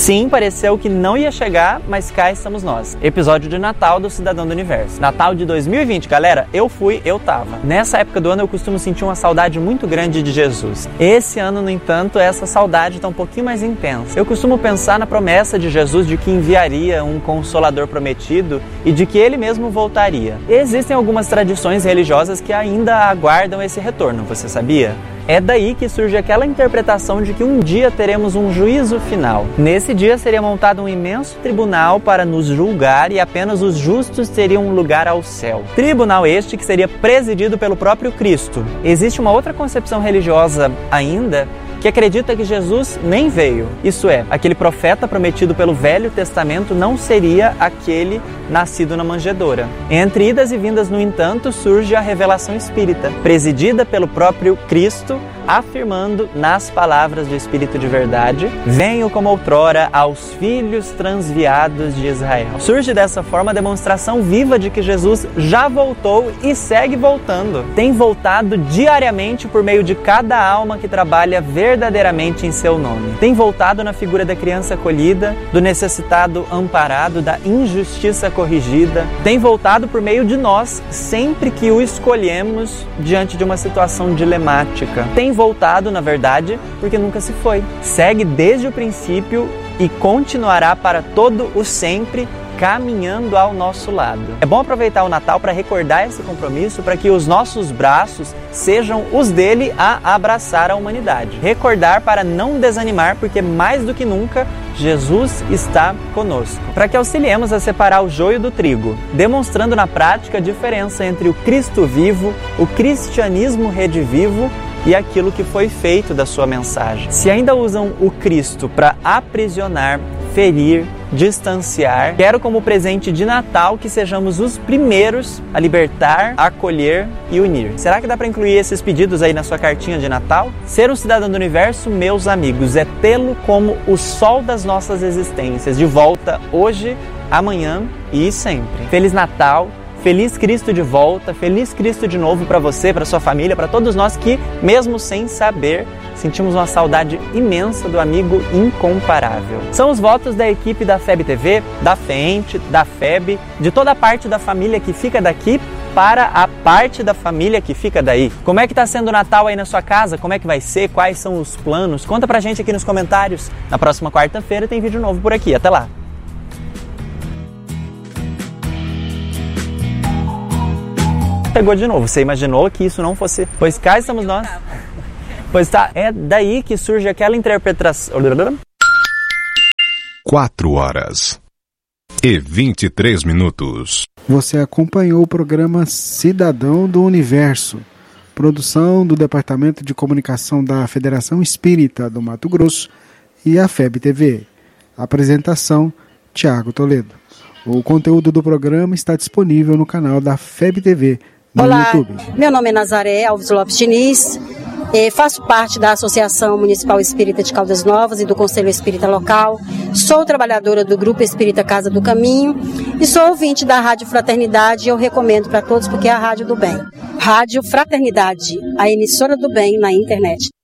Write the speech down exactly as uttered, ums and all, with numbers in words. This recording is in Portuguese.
Sim, pareceu que não ia chegar, mas cá estamos nós. Episódio de Natal do Cidadão do Universo. Natal de dois mil e vinte, galera, eu fui, eu tava. Nessa época do ano eu costumo sentir uma saudade muito grande de Jesus. Esse ano, no entanto, essa saudade está um pouquinho mais intensa. Eu costumo pensar na promessa de Jesus de que enviaria um Consolador prometido e de que Ele mesmo voltaria. Existem algumas tradições religiosas que ainda aguardam esse retorno, você sabia? É daí que surge aquela interpretação de que um dia teremos um juízo final. Nesse dia seria montado um imenso tribunal para nos julgar e apenas os justos teriam um lugar ao céu. Tribunal este que seria presidido pelo próprio Cristo. Existe uma outra concepção religiosa ainda que acredita que Jesus nem veio. Isso é, aquele profeta prometido pelo Velho Testamento não seria aquele nascido na manjedoura. Entre idas e vindas, no entanto, surge a revelação espírita, presidida pelo próprio Cristo, afirmando nas palavras do Espírito de Verdade: venho como outrora aos filhos transviados de Israel. Surge dessa forma a demonstração viva de que Jesus já voltou e segue voltando. Tem voltado diariamente por meio de cada alma que trabalha verdadeiramente em seu nome. Tem voltado na figura da criança acolhida, do necessitado amparado, da injustiça corrigida. Tem voltado por meio de nós, sempre que o escolhemos diante de uma situação dilemática. Tem voltado, na verdade, porque nunca se foi. Segue desde o princípio e continuará para todo o sempre, caminhando ao nosso lado. É bom aproveitar o Natal para recordar esse compromisso, para que os nossos braços sejam os dele a abraçar a humanidade. Recordar para não desanimar, porque mais do que nunca Jesus está conosco. Para que auxiliemos a separar o joio do trigo, demonstrando na prática a diferença entre o Cristo vivo, o cristianismo redivivo e aquilo que foi feito da sua mensagem. Se ainda usam o Cristo para aprisionar, ferir, distanciar, quero como presente de Natal que sejamos os primeiros a libertar, acolher e unir. Será que dá para incluir esses pedidos aí na sua cartinha de Natal? Ser um cidadão do universo, meus amigos, é tê-lo como o sol das nossas existências, de volta hoje, amanhã e sempre. Feliz Natal! Feliz Cristo de volta, feliz Cristo de novo para você, para sua família, para todos nós que, mesmo sem saber, sentimos uma saudade imensa do amigo incomparável. São os votos da equipe da F E B T V, da FENTE, da F E B, de toda a parte da família que fica daqui para a parte da família que fica daí. Como é que está sendo o Natal aí na sua casa? Como é que vai ser? Quais são os planos? Conta pra gente aqui nos comentários. Na próxima quarta-feira tem vídeo novo por aqui. Até lá! Pegou de novo. Você imaginou que isso não fosse... Pois cá estamos nós. Pois tá, é daí que surge aquela interpretação... quatro horas e vinte e três minutos. Você acompanhou o programa Cidadão do Universo, produção do Departamento de Comunicação da Federação Espírita do Mato Grosso e a F E B T V. Apresentação, Tiago Toledo. O conteúdo do programa está disponível no canal da F E B T V no Olá, YouTube. Meu nome é Nazaré Alves Lopes Diniz, eh, faço parte da Associação Municipal Espírita de Caldas Novas e do Conselho Espírita Local, sou trabalhadora do Grupo Espírita Casa do Caminho e sou ouvinte da Rádio Fraternidade e eu recomendo para todos porque é a Rádio do Bem. Rádio Fraternidade, a emissora do bem na internet.